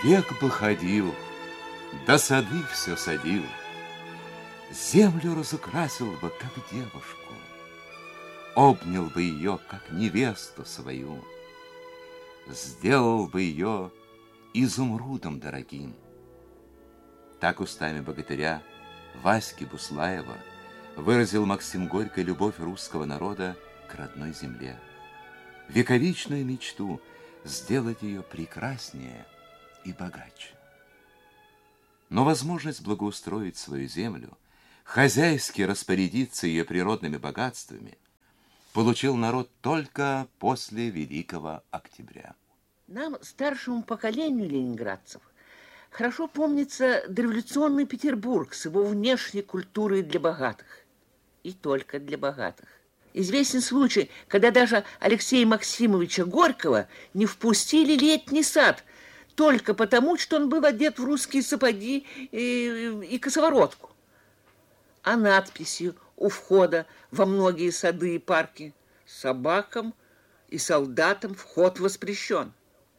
Век бы ходил, до сады все садил, землю разукрасил бы, как девушку, обнял бы ее, как невесту свою, сделал бы ее изумрудом дорогим. Так устами богатыря Васьки Буслаева выразил Максим Горький любовь русского народа к родной земле, вековечную мечту сделать ее прекраснее и богаче. Но возможность благоустроить свою землю, хозяйски распорядиться ее природными богатствами, получил народ только после Великого Октября. Нам, старшему поколению ленинградцев, хорошо помнится дореволюционный Петербург с его внешней культурой для богатых. И только для богатых. Известен случай, когда даже Алексея Максимовича Горького не впустили в летний сад только потому, что он был одет в русские сапоги и косоворотку. А надписи у входа во многие сады и парки: собакам и солдатам вход воспрещен.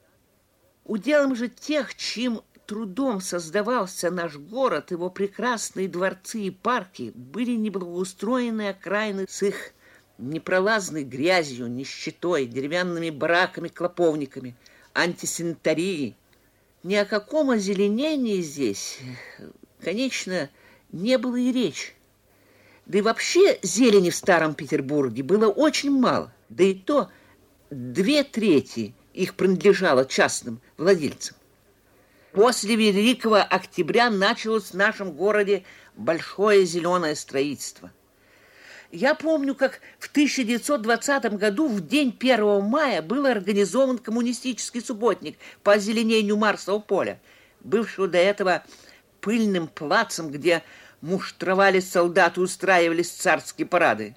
Уделом же тех, чьим трудом создавался наш город, его прекрасные дворцы и парки, были неблагоустроенные окраины с их непролазной грязью, нищетой, деревянными бараками-клоповниками, антисанитарией. Ни о каком озеленении здесь, конечно, не было и речи. Да и вообще зелени в Старом Петербурге было очень мало, да и то 2/3 их принадлежало частным владельцам. После Великого Октября началось в нашем городе большое зеленое строительство. Я помню, как в 1920 году, в день 1 мая, был организован коммунистический субботник по озеленению Марсового поля, бывшего до этого пыльным плацем, где муштровались солдаты, устраивались царские парады.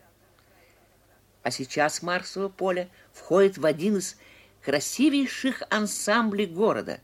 А сейчас Марсово поле входит в один из красивейших ансамблей города.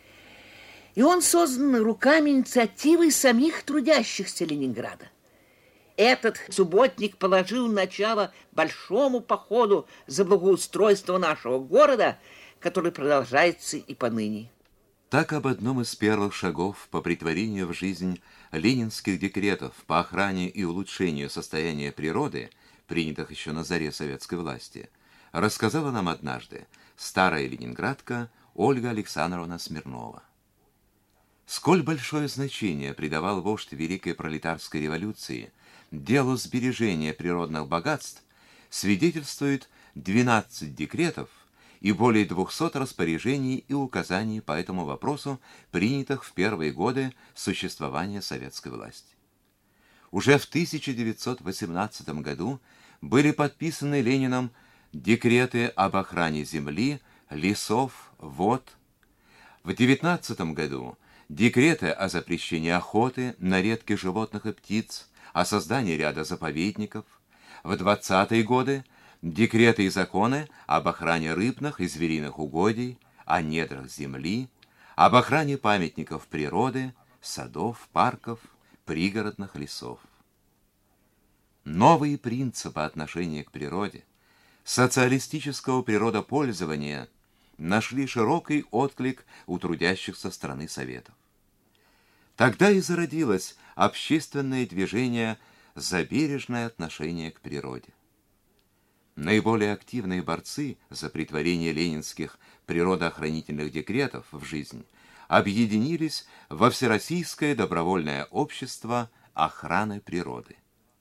И он создан руками инициативы самих трудящихся Ленинграда. Этот субботник положил начало большому походу за благоустройство нашего города, который продолжается и поныне. Так об одном из первых шагов по претворению в жизнь ленинских декретов по охране и улучшению состояния природы, принятых еще на заре советской власти, рассказала нам однажды старая ленинградка Ольга Александровна Смирнова. Сколь большое значение придавал вождь Великой пролетарской революции делу сбережения природных богатств, свидетельствует 12 декретов и более 200 распоряжений и указаний по этому вопросу, принятых в первые годы существования советской власти. Уже в 1918 году были подписаны Лениным декреты об охране земли, лесов, вод. В 19 году декреты о запрещении охоты на редких животных и птиц, о создании ряда заповедников. В 20-е годы декреты и законы об охране рыбных и звериных угодий, о недрах земли, об охране памятников природы, садов, парков, пригородных лесов. Новые принципы отношения к природе, социалистического природопользования нашли широкий отклик у трудящихся страны Советов. Тогда и зародилось общественное движение за бережное отношение к природе. Наиболее активные борцы за претворение ленинских природоохранительных декретов в жизнь объединились во Всероссийское добровольное общество охраны природы.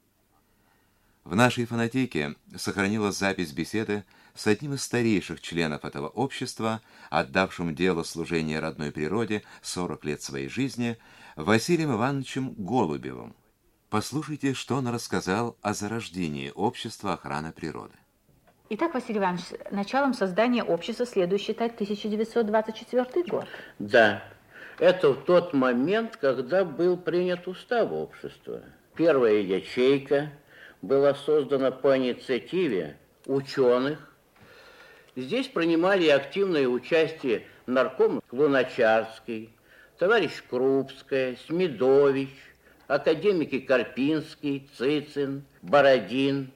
В нашей фонотеке сохранилась запись беседы с одним из старейших членов этого общества, отдавшим делу служения родной природе 40 лет своей жизни, Василием Ивановичем Голубевым. Послушайте, что он рассказал о зарождении общества охраны природы. Итак, Василий Иванович, началом создания общества следует считать 1924 год. Да, это в тот момент, когда был принят устав общества. Первая ячейка была создана по инициативе ученых. Здесь принимали активное участие нарком Луначарский, товарищ Крупская, Смедович, академики Карпинский, Цицин, Бородин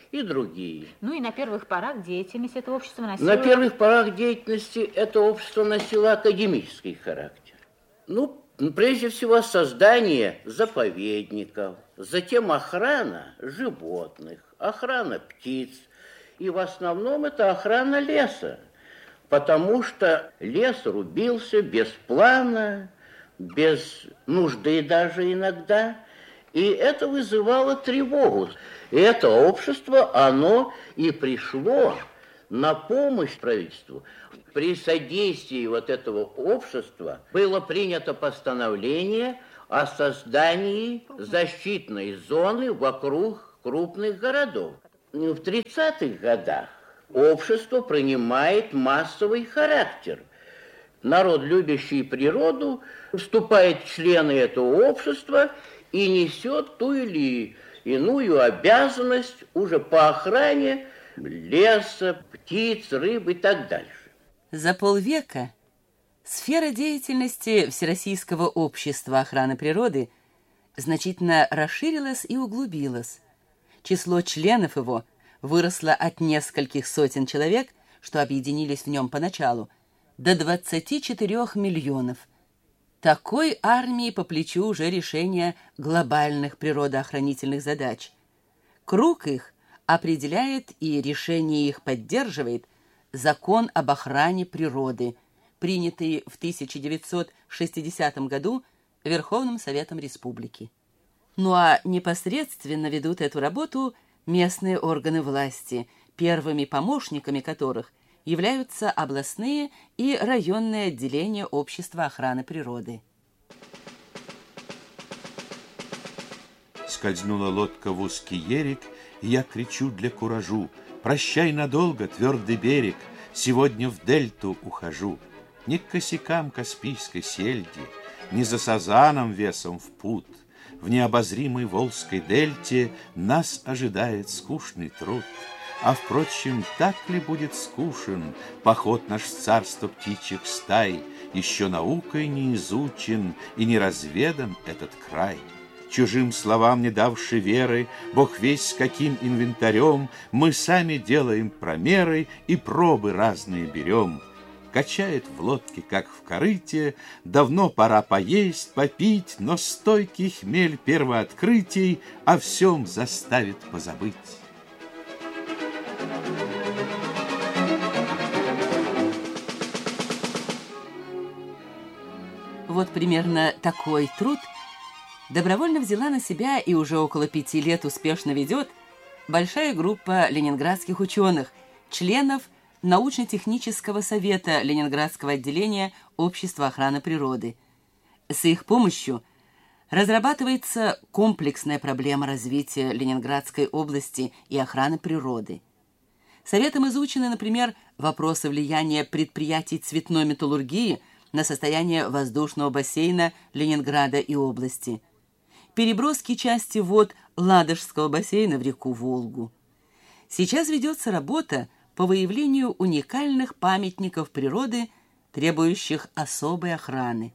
и другие. Ну и на первых порах деятельности этого общества носило... На первых порах деятельности это общество носило академический характер. Ну, прежде всего, создание заповедников, затем охрана животных, охрана птиц. И в основном это охрана леса, потому что лес рубился без плана, без нужды даже иногда, и это вызывало тревогу. И это общество, оно и пришло на помощь правительству. При содействии вот этого общества было принято постановление о создании защитной зоны вокруг крупных городов. В 30-х годах общество принимает массовый характер. Народ, любящий природу, вступает в члены этого общества и несет ту или иную обязанность уже по охране леса, птиц, рыб и так дальше. За полвека сфера деятельности Всероссийского общества охраны природы значительно расширилась и углубилась. Число членов его выросло от нескольких сотен человек, что объединились в нем поначалу, до 24 миллионов. Такой армии по плечу уже решение глобальных природоохранительных задач. Круг их определяет и решение их поддерживает Закон об охране природы, принятый в 1960 году Верховным Советом Республики. Ну а непосредственно ведут эту работу местные органы власти, первыми помощниками которых являются областные и районные отделения Общества охраны природы. Скользнула лодка в узкий ерик, и я кричу для куражу: «Прощай надолго, твердый берег, сегодня в дельту ухожу». Ни к косякам Каспийской сельди, ни за сазаном весом в пуд. В необозримой Волжской дельте нас ожидает скучный труд. А, впрочем, так ли будет скучен поход наш в царство птичьих стай? Еще наукой не изучен и не разведан этот край. Чужим словам не давши веры, Бог весть с каким инвентарем, мы сами делаем промеры и пробы разные берем. Качает в лодке, как в корыте, давно пора поесть, попить, но стойкий хмель первооткрытий о всем заставит позабыть. Вот примерно такой труд добровольно взяла на себя и уже около 5 лет успешно ведет большая группа ленинградских ученых, членов научно-технического совета Ленинградского отделения Общества охраны природы. С их помощью разрабатывается комплексная проблема развития Ленинградской области и охраны природы. Советом изучены, например, вопросы влияния предприятий цветной металлургии на состояние воздушного бассейна Ленинграда и области, переброски части вод Ладожского бассейна в реку Волгу. Сейчас ведется работа по выявлению уникальных памятников природы, требующих особой охраны.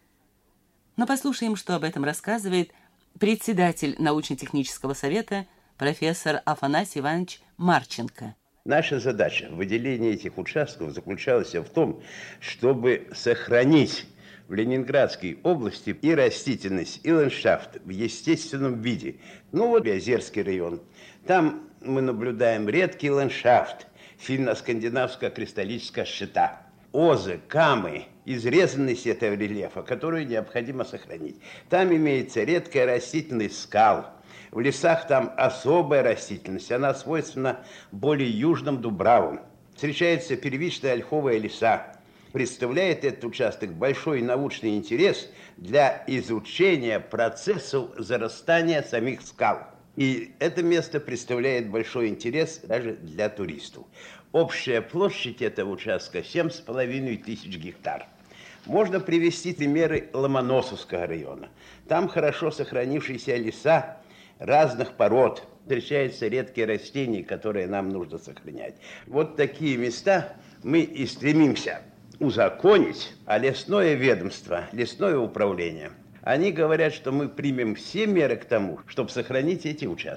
Но послушаем, что об этом рассказывает председатель научно-технического совета профессор Афанасий Иванович Марченко. Наша задача в выделении этих участков заключалась в том, чтобы сохранить в Ленинградской области и растительность, и ландшафт в естественном виде. Ну вот Озерский район. Там мы наблюдаем редкий ландшафт финно-скандинавская кристаллическая щита. Озы, камы, изрезанность этого рельефа, которую необходимо сохранить. Там имеется редкая растительность скал. В лесах там особая растительность, она свойственна более южным дубравам. Встречаются первичные ольховые леса. Представляет этот участок большой научный интерес для изучения процессов зарастания самих скал. И это место представляет большой интерес даже для туристов. Общая площадь этого участка 7500 гектар. Можно привести примеры Ломоносовского района. Там хорошо сохранившиеся леса разных пород. Встречаются редкие растения, которые нам нужно сохранять. Вот такие места мы и стремимся узаконить, а лесное ведомство, лесное управление, они говорят, что мы примем все меры к тому, чтобы сохранить эти участки.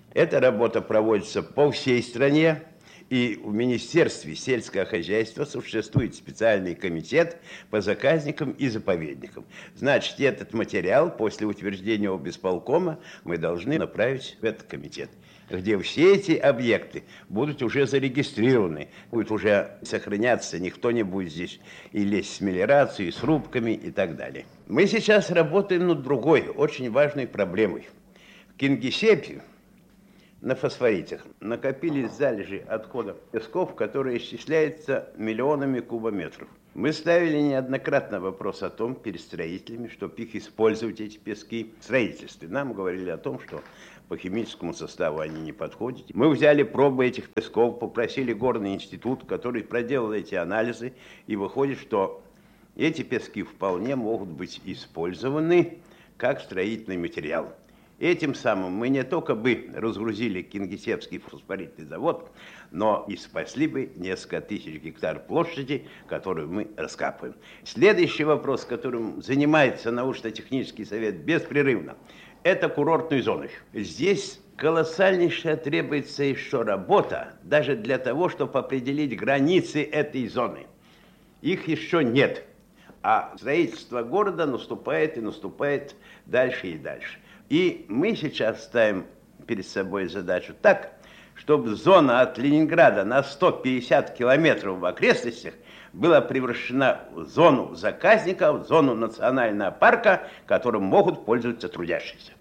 Эта работа проводится по всей стране. И в Министерстве сельского хозяйства существует специальный комитет по заказникам и заповедникам. Значит, этот материал после утверждения облисполкома мы должны направить в этот комитет, где все эти объекты будут уже зарегистрированы, будет уже сохраняться, никто не будет здесь и лезть с мелиорацией, с рубками и так далее. Мы сейчас работаем над другой, очень важной проблемой. В Кингисеппе на фосфоритах накопились залежи отходов песков, которые исчисляются миллионами кубометров. Мы ставили неоднократно вопрос о том перед строителями, чтобы их использовать, эти пески, в строительстве. Нам говорили о том, что по химическому составу они не подходят. Мы взяли пробы этих песков, попросили горный институт, который проделал эти анализы, и выходит, что эти пески вполне могут быть использованы как строительный материал. Этим самым мы не только бы разгрузили Кингисеппский фосфоритный завод, но и спасли бы несколько тысяч гектар площади, которую мы раскапываем. Следующий вопрос, которым занимается научно-технический совет беспрерывно, это курортные зоны. Здесь колоссальнейшая требуется еще работа, даже для того, чтобы определить границы этой зоны. Их еще нет, а строительство города наступает и наступает дальше и дальше. И мы сейчас ставим перед собой задачу так, чтобы зона от Ленинграда на 150 километров в окрестностях была превращена в зону заказника, в зону национального парка, которым могут пользоваться трудящиеся.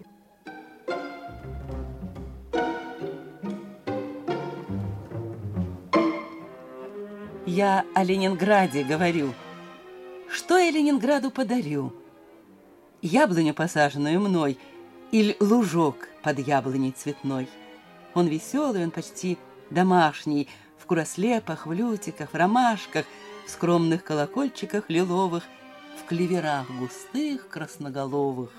Я о Ленинграде говорю. Что я Ленинграду подарю? Яблоню, посаженную мной, или лужок под яблоней цветной. Он веселый, он почти домашний, в курослепах, в лютиках, в ромашках, в скромных колокольчиках лиловых, в клеверах густых, красноголовых.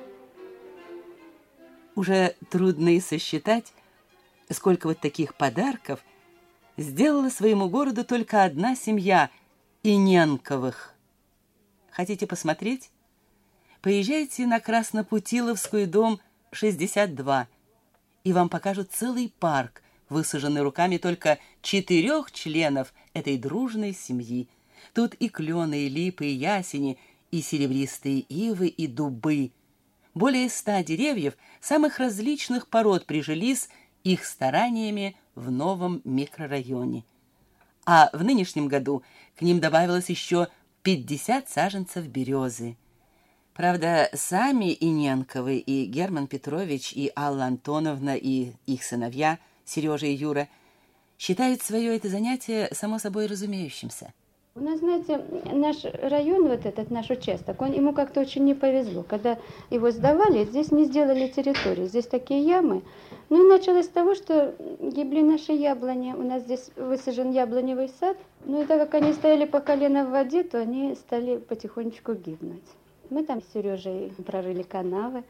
Уже трудно и сосчитать, сколько вот таких подарков сделала своему городу только одна семья Иненковых. Хотите посмотреть? Поезжайте на Краснопутиловскую, дом 62, и вам покажут целый парк, высаженный руками только 4 членов этой дружной семьи. Тут и клены, и липы, и ясени, и серебристые ивы, и дубы. Более 100 деревьев самых различных пород прижились их стараниями в новом микрорайоне. А в нынешнем году к ним добавилось еще 50 саженцев березы. Правда, сами Иненковы, и Герман Петрович, и Алла Антоновна, и их сыновья, Сережа и Юра, считают свое это занятие само собой разумеющимся. У нас, знаете, наш район, вот этот наш участок, ему как-то очень не повезло. Когда его сдавали, здесь не сделали территорию, здесь такие ямы. Ну и началось с того, что гибли наши яблони. У нас здесь высажен яблоневый сад. Ну и так как они стояли по колено в воде, то они стали потихонечку гибнуть. Мы там с Сережей прорыли канавы,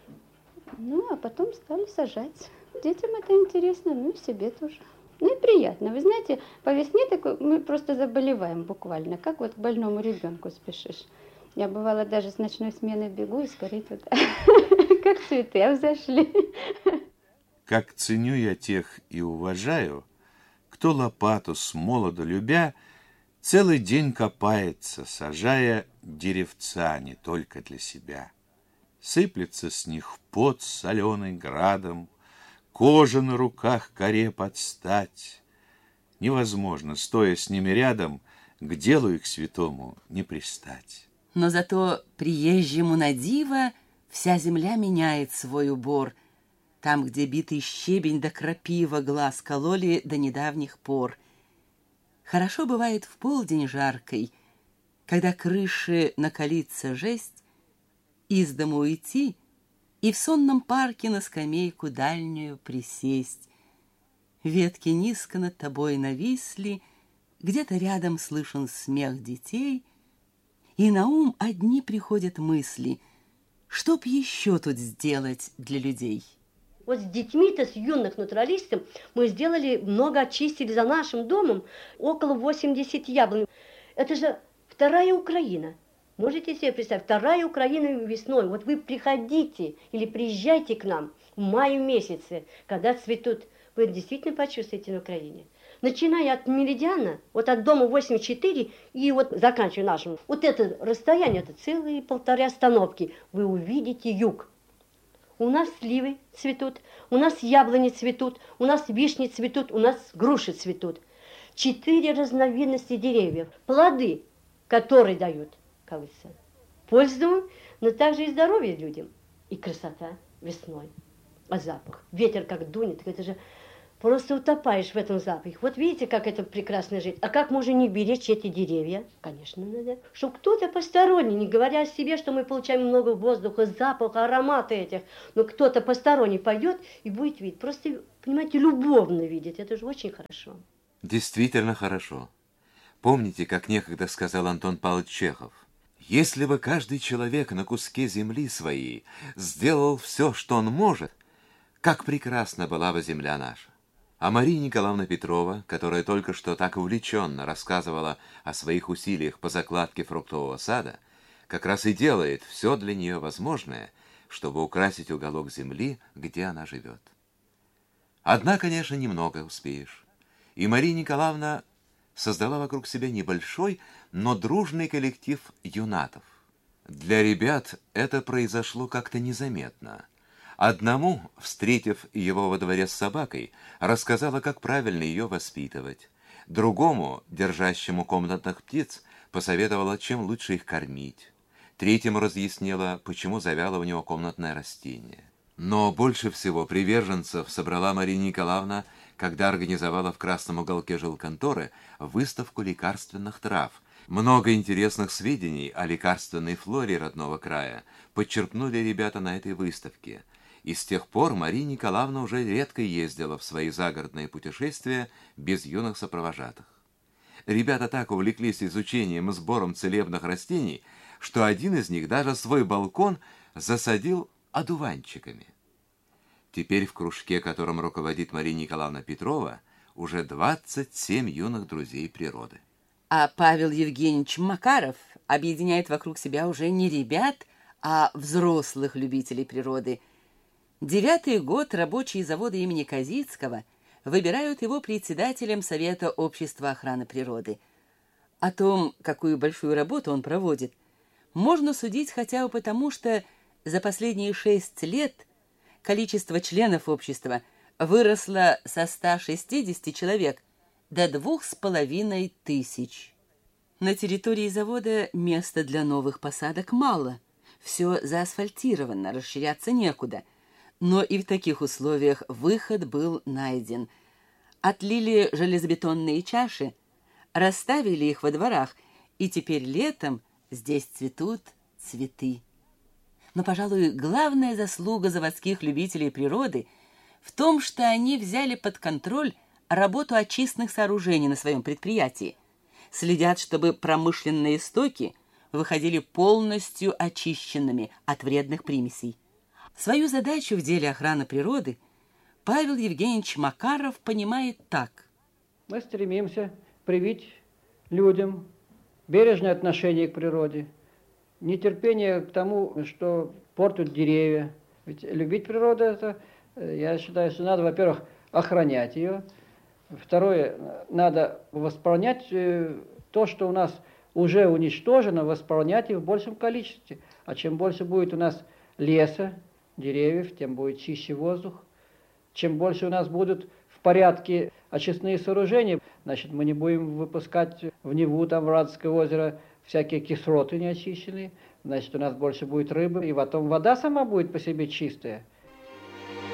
ну а потом стали сажать. Детям это интересно, ну и себе тоже. Ну и приятно. Вы знаете, по весне такой, мы просто заболеваем буквально, как вот к больному ребенку спешишь. Я бывала даже с ночной смены бегу и скорее туда, как цветы взошли. Как ценю я тех и уважаю, кто лопату с молоду любя, целый день копается, сажая деревца не только для себя. Сыплется с них пот соленый градом, кожа на руках коре подстать. Невозможно, стоя с ними рядом, к делу их святому не пристать. Но зато приезжему на диво вся земля меняет свой убор. Там, где битый щебень да крапива глаз кололи до недавних пор. Хорошо бывает в полдень жаркой, когда крыши накалится жесть, из дому уйти и в сонном парке на скамейку дальнюю присесть. Ветки низко над тобой нависли, где-то рядом слышен смех детей, и на ум одни приходят мысли, что б еще тут сделать для людей. Вот с детьми-то, с юных натуралистов, мы сделали, много очистили за нашим домом, около 80 яблонь. Это же вторая Украина. Можете себе представить, вторая Украина весной. Вот вы приходите или приезжайте к нам, в мае месяце, когда цветут, вы действительно почувствуете на Украине. Начиная от Меридиана, вот от дома 84 и вот заканчивая нашим, вот это расстояние, это целые 1,5 остановки, вы увидите юг. У нас сливы цветут, у нас яблони цветут, у нас вишни цветут, у нас груши цветут. 4 разновидности деревьев, плоды, которые дают, кажется, пользу, но также и здоровье людям, и красота весной, а запах. Ветер как дунет, это же просто утопаешь в этом запахе. Вот видите, как это прекрасно жить. А как можно не беречь эти деревья? Конечно, надо. Чтобы кто-то посторонний, не говоря о себе, что мы получаем много воздуха, запаха, аромата этих, но кто-то посторонний пойдет и будет видеть. Просто, понимаете, любовно видеть. Это же очень хорошо. Действительно хорошо. Помните, как некогда сказал Антон Павлович Чехов? Если бы каждый человек на куске земли своей сделал все, что он может, как прекрасна была бы земля наша. А Мария Николаевна Петрова, которая только что так увлеченно рассказывала о своих усилиях по закладке фруктового сада, как раз и делает все для нее возможное, чтобы украсить уголок земли, где она живет. Одна, конечно, немного успеешь. И Мария Николаевна создала вокруг себя небольшой, но дружный коллектив юнатов. Для ребят это произошло как-то незаметно. Одному, встретив его во дворе с собакой, рассказала, как правильно ее воспитывать. Другому, держащему комнатных птиц, посоветовала, чем лучше их кормить. Третьему разъяснила, почему завяло у него комнатное растение. Но больше всего приверженцев собрала Мария Николаевна, когда организовала в Красном уголке жилконторы выставку лекарственных трав. Много интересных сведений о лекарственной флоре родного края подчеркнули ребята на этой выставке. И с тех пор Мария Николаевна уже редко ездила в свои загородные путешествия без юных сопровожатых. Ребята так увлеклись изучением и сбором целебных растений, что один из них даже свой балкон засадил одуванчиками. Теперь в кружке, которым руководит Мария Николаевна Петрова, уже 27 юных друзей природы. А Павел Евгеньевич Макаров объединяет вокруг себя уже не ребят, а взрослых любителей природы. 9-й год рабочие завода имени Козицкого выбирают его председателем Совета общества охраны природы. О том, какую большую работу он проводит, можно судить хотя бы потому, что за последние 6 лет количество членов общества выросло со 160 человек до 2500. На территории завода места для новых посадок мало. Все заасфальтировано, расширяться некуда. Но и в таких условиях выход был найден. Отлили железобетонные чаши, расставили их во дворах, и теперь летом здесь цветут цветы. Но, пожалуй, главная заслуга заводских любителей природы в том, что они взяли под контроль работу очистных сооружений на своем предприятии. Следят, чтобы промышленные стоки выходили полностью очищенными от вредных примесей. Свою задачу в деле охраны природы Павел Евгеньевич Макаров понимает так. Мы стремимся привить людям бережное отношение к природе, нетерпение к тому, что портят деревья. Ведь любить природу, это, я считаю, что надо, во-первых, охранять ее. Второе, надо восполнять то, что у нас уже уничтожено, восполнять их в большем количестве. А чем больше будет у нас леса, деревьев, тем будет чище воздух. Чем больше у нас будут в порядке очистные сооружения, значит, мы не будем выпускать в Неву, там, в Радское озеро, всякие кислоты неочищенные, значит, у нас больше будет рыбы, и потом вода сама будет по себе чистая.